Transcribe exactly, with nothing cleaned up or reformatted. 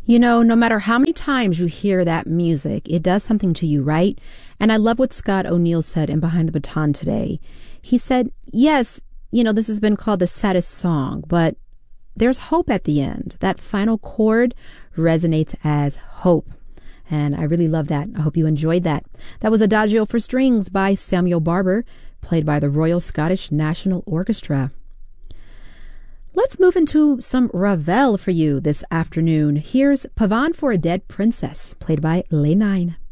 You know, no matter how many times you hear that music, it does something to you, right? And I love what Scott O'Neill said in Behind the Baton today. He said, yes, you know, this has been called the saddest song, but there's hope at the end. That final chord resonates as hope. And I really love that. I hope you enjoyed that. That was Adagio for Strings by Samuel Barber, played by the Royal Scottish National Orchestra. Let's move into some Ravel for you this afternoon. Here's Pavane for a Dead Princess, played by Les Nine.